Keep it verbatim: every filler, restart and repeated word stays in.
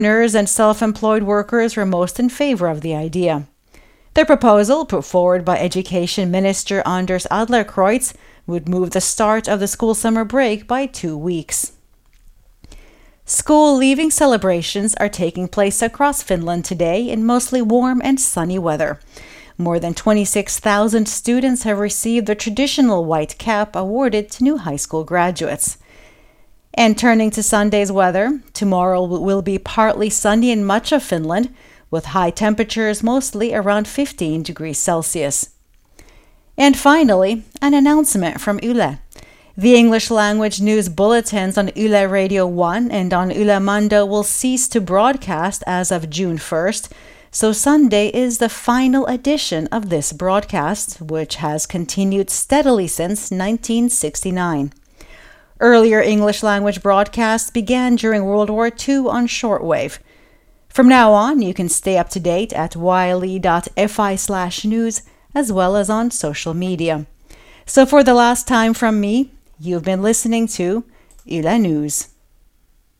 Entrepreneurs and self-employed workers were most in favor of the idea. The proposal, put forward by Education Minister Anders Adlercreutz, would move the start of the school summer break by two weeks. School leaving celebrations are taking place across Finland today in mostly warm and sunny weather. More than twenty-six thousand students have received the traditional white cap awarded to new high school graduates. And turning to Sunday's weather, tomorrow will be partly sunny in much of Finland, with high temperatures mostly around fifteen degrees Celsius. And finally, an announcement from Yle. The English language news bulletins on Yle Radio one and on Yle Mando will cease to broadcast as of June first, so Sunday is the final edition of this broadcast, which has continued steadily since nineteen sixty-nine. Earlier English language broadcasts began during World War Two on shortwave. From now on, you can stay up to date at yle.fi slash news as well as on social media. So for the last time from me, you've been listening to Yle News.